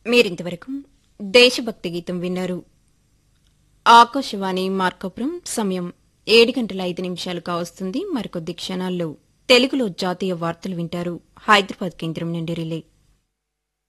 మీరింతవరకు దేశభక్తి గీతం విన్నారు. ఆకాశవాణి మార్కాపురం సమయం 7:05 కావస్తుంది. మరికొద్ది క్షణాల్లో తెలుగులో జాతీయ వార్తలు వింటారు. హైదరాబాద్ కేంద్రం నుండి రిలే.